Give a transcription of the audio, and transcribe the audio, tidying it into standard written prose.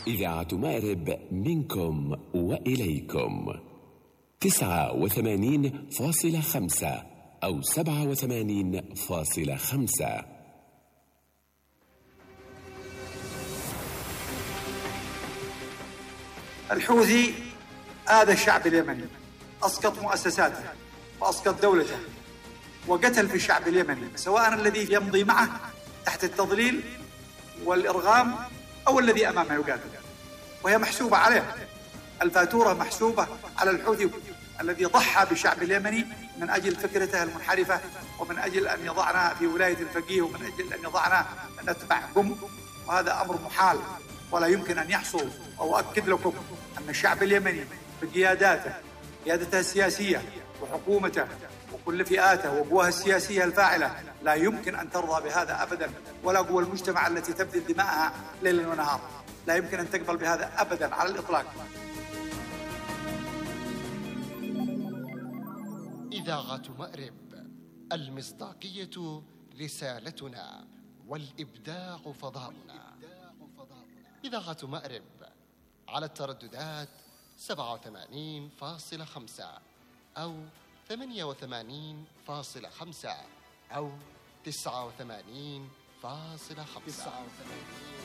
إذاعة مأرب منكم وإليكم 89.5 أو 87.5. الحوثي آذى الشعب اليمني، أسقط مؤسساته وأسقط دولته وقتل في الشعب اليمني، سواء الذي يمضي معه تحت التضليل والإرغام أو الذي أمامه يقاتل، وهي محسوبة عليه. الفاتورة محسوبة على الحوثي الذي ضحى بالشعب اليمني من أجل فكرته المنحرفة، ومن أجل أن يضعنا في ولاية الفقيه، ومن أجل أن يضعنا نتبع قم، وهذا أمر محال ولا يمكن أن يحصل. وأؤكد لكم أن الشعب اليمني بقياداته، قيادته السياسية وحكومته وكل فئاته وقواه السياسية الفاعلة، لا يمكن أن ترضى بهذا أبدا، ولا قوى المجتمع التي تبذل دماءها ليلا ونهارا، لا يمكن أن تقبل بهذا أبدا على الإطلاق. إذاعة مأرب، المصداقية رسالتنا والإبداع فضاؤنا. إذاعة مأرب على الترددات 87.5 أو 88.5 أو 89.5.